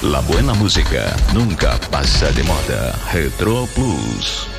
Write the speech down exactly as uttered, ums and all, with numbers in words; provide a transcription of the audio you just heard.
La buena música nunca pasa de moda. Retro Plus.